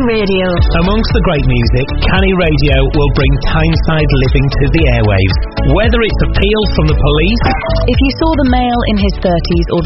Radio. Amongst the great music, Canny Radio will bring Tyneside living to the airwaves. Whether it's appeal from the police, If you saw the male in his 30s or